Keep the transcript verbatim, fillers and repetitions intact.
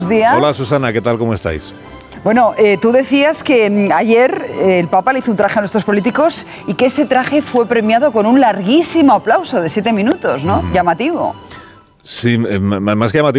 Días. Hola Susana, ¿qué tal? ¿Cómo estáis? Bueno, eh, tú decías que mm, ayer eh, el Papa le hizo un traje a nuestros políticos y que ese traje fue premiado con un larguísimo aplauso de siete minutos, ¿no? Uh-huh. Llamativo. Sí, más que llamativo.